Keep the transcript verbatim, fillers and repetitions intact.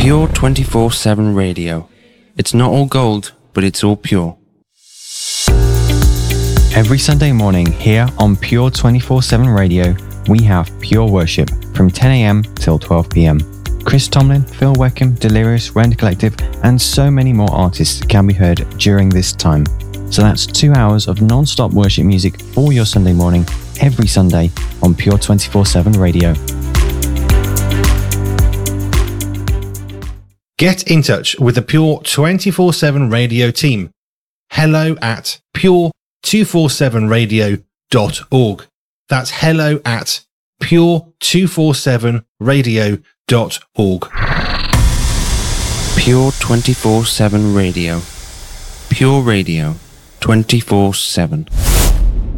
Pure twenty-four seven Radio. It's not all gold, but it's all pure. Every Sunday morning here on Pure twenty-four seven Radio, we have Pure Worship from ten a.m. till twelve p.m. Chris Tomlin, Phil Weckham, Delirious, Rend Collective, and so many more artists can be heard during this time. So that's two hours of non-stop worship music for your Sunday morning, every Sunday on Pure twenty-four seven Radio. Get in touch with the Pure twenty-four seven Radio team. Hello at pure two forty-seven radio dot org. That's hello at pure two forty-seven radio dot org. Pure twenty-four seven Radio. Pure Radio twenty-four seven.